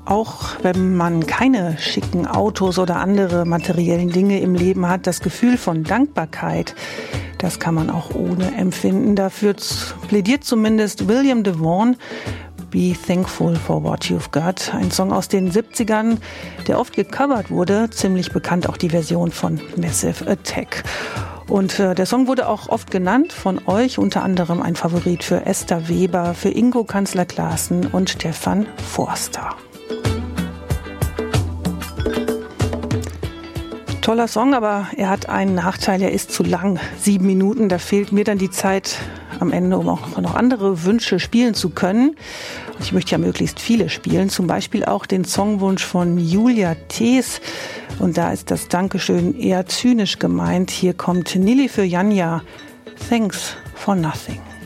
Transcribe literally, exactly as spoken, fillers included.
auch wenn man keine schicken Autos oder andere materiellen Dinge im Leben hat, das Gefühl von Dankbarkeit, das kann man auch ohne empfinden. Dafür plädiert zumindest William DeVaughn, Be Thankful for What You've Got. Ein Song aus den siebzigern, der oft gecovert wurde, ziemlich bekannt auch die Version von Massive Attack. Und äh, der Song wurde auch oft genannt von euch, unter anderem ein Favorit für Esther Weber, für Ingo Kanzler-Klaassen und Stefan Forster. Toller Song, aber er hat einen Nachteil, er ist zu lang. Sieben Minuten, da fehlt mir dann die Zeit am Ende, um auch noch andere Wünsche spielen zu können. Und ich möchte ja möglichst viele spielen, zum Beispiel auch den Songwunsch von Julia Thees. Und da ist das Dankeschön eher zynisch gemeint. Hier kommt Nili für Janja. Thanks for nothing.